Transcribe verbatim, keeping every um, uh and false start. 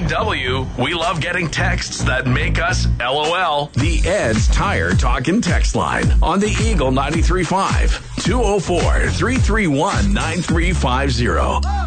W, we love getting texts that make us LOL. The Ed's Tire Talk and Text Line on the Eagle ninety-three point five, two oh four, three three one, nine three five zero.